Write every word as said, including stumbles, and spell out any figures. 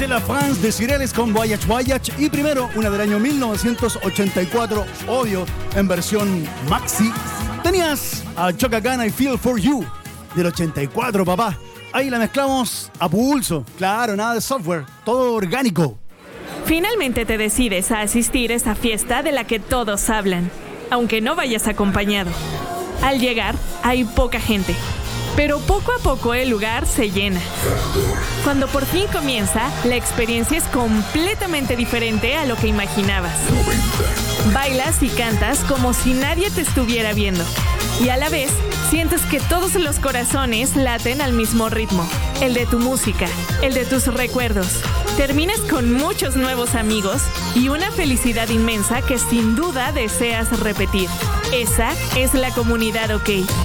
de la France de Cireles con Voyage Voyage. Y primero, una del año mil novecientos ochenta y cuatro, obvio, en versión maxi. Tenías a Chaka Khan y Feel For You del ochenta y cuatro, papá. Ahí la mezclamos a pulso. Claro, nada de software, todo orgánico. Finalmente te decides a asistir a esa fiesta de la que todos hablan, aunque no vayas acompañado. Al llegar, hay poca gente, pero poco a poco el lugar se llena. Cuando por fin comienza, la experiencia es completamente diferente a lo que imaginabas. Bailas y cantas como si nadie te estuviera viendo. Y a la vez, sientes que todos los corazones laten al mismo ritmo. El de tu música, el de tus recuerdos. Terminas con muchos nuevos amigos y una felicidad inmensa que sin duda deseas repetir. Esa es la comunidad OK.